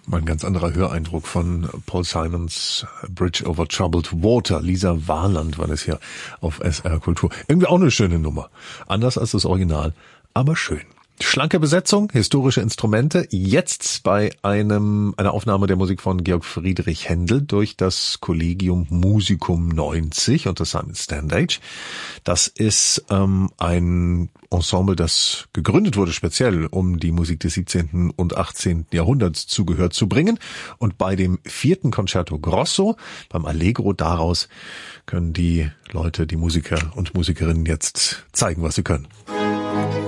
Mal ein ganz anderer Höreindruck von Paul Simons Bridge over Troubled Water. Lisa Warland war das hier auf SR Kultur. Irgendwie auch eine schöne Nummer. Anders als das Original, aber schön. Schlanke Besetzung, historische Instrumente, jetzt bei einer Aufnahme der Musik von Georg Friedrich Händel durch das Collegium Musicum 90 und das Simon Standage. Das ist ein Ensemble, das gegründet wurde speziell, um die Musik des 17. und 18. Jahrhunderts zu Gehör zu bringen. Und bei dem 4. Concerto Grosso, beim Allegro daraus, können die Leute, die Musiker und Musikerinnen jetzt zeigen, was sie können.